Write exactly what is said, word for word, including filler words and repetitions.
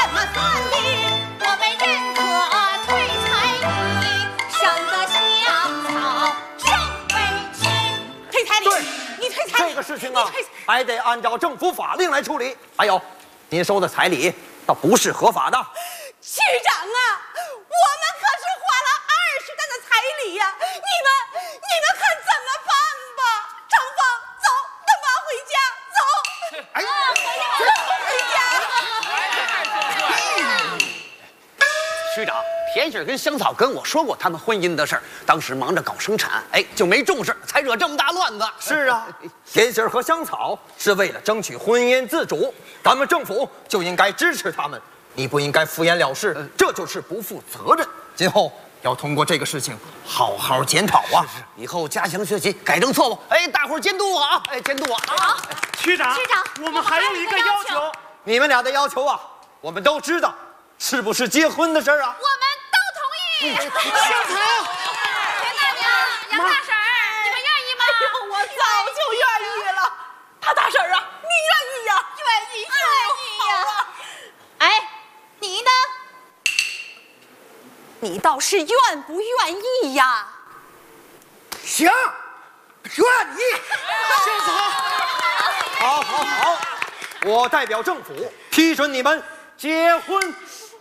怎么算的？我们认可退彩礼，省得香草受委屈。 退彩礼， 对， 你退彩礼， 这个事情啊你退， 还得按照政府法令来处理。还有，您收的彩礼倒不是合法的。 区长啊，我们可是花了二十担的彩礼呀、你们你们看怎么办吧？长风，走，他妈回家，走。 哎呀， 回家。 区长，田杏跟香草跟我说过他们婚姻的事儿，当时忙着搞生产，哎，就没重视，才惹这么大乱子。 是啊，甜心儿和香草是为了争取婚姻自主，咱们政府就应该支持他们。你不应该敷衍了事，这就是不负责任。今后要通过这个事情好好检讨啊！ 以后加强学习，改正错误。哎，大伙儿监督我啊！哎，监督我啊！ 区长， 区长我们还有一个要求。 你们俩的要求啊，我们都知道，是不是结婚的事儿啊？ 我们都同意。 香草， 田大娘、杨大婶儿，你们愿意吗？ 哎呦，我早就愿意了。他大婶儿啊，你愿意呀、 愿意，愿意呀。哎，你呢？ 你倒是愿不愿意呀？ 行，愿意。 香草， 好，好，好，我代表政府批准你们结婚。